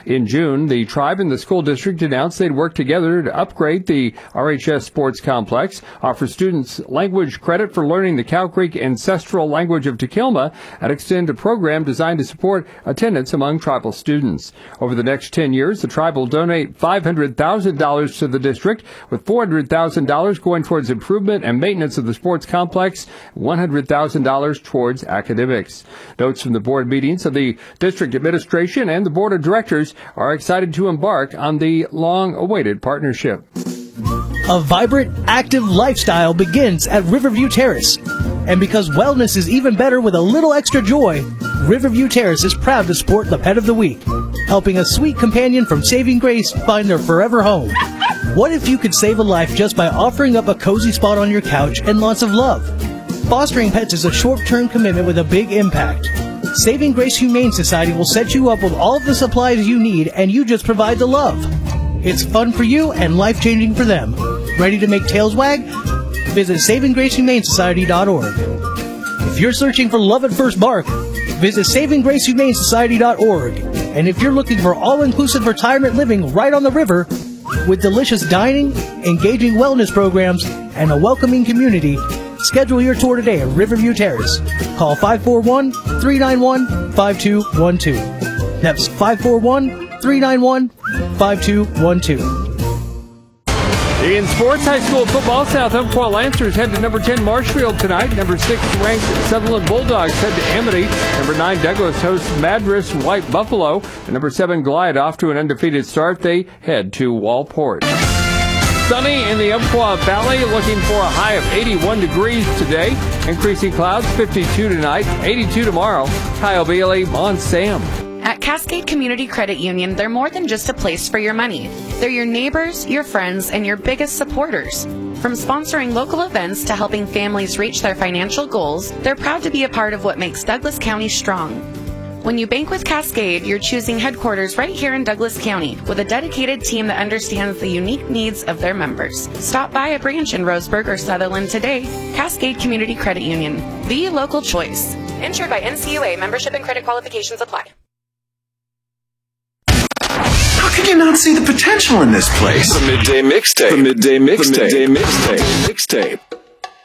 In June, the tribe and the school district announced they'd work together to upgrade the RHS Sports Complex, offer students language credit for learning the Cow Creek ancestral language of Takelma, and extend a program designed to support attendance among tribal students. Over the next 10 years, the tribe will donate $500,000 to the district, with $400,000 going towards improvement and maintenance of the sports complex, $100,000 towards academics. Notes from the board meetings of the district administration and the board of directors are excited to embark on the long-awaited partnership. A vibrant, active lifestyle begins at Riverview Terrace. And because wellness is even better with a little extra joy, Riverview Terrace is proud to support the Pet of the Week, helping a sweet companion from Saving Grace find their forever home. What if you could save a life just by offering up a cozy spot on your couch and lots of love? Fostering pets is a short-term commitment with a big impact. Saving Grace Humane Society will set you up with all of the supplies you need, and you just provide the love. It's fun for you and life-changing for them. Ready to make tails wag? Visit SavingGraceHumaneSociety.org. If you're searching for love at first bark, visit SavingGraceHumaneSociety.org. And if you're looking for all-inclusive retirement living right on the river, with delicious dining, engaging wellness programs, and a welcoming community, schedule your tour today at Riverview Terrace. Call 541-391-5212. That's 541-391-5212. In sports, high school football, South Umpqua Lancers head to number 10 Marshfield tonight. Number 6 ranked Sutherland Bulldogs head to Amity. Number 9 Douglas hosts Madras White Buffalo. And number 7 Glide off to an undefeated start. They head to Walport. Sunny in the Umpqua Valley, looking for a high of 81 degrees today. Increasing clouds, 52 tonight, 82 tomorrow. Kyle Bailey, Mon Sam. At Cascade Community Credit Union, they're more than just a place for your money. They're your neighbors, your friends, and your biggest supporters. From sponsoring local events to helping families reach their financial goals, they're proud to be a part of what makes Douglas County strong. When you bank with Cascade, you're choosing headquarters right here in Douglas County with a dedicated team that understands the unique needs of their members. Stop by a branch in Roseburg or Sutherland today. Cascade Community Credit Union, the local choice. Insured by NCUA. Membership and credit qualifications apply. How can you not see the potential in this place? The Midday Mixtape. The Midday Mixtape. The Midday Mixtape.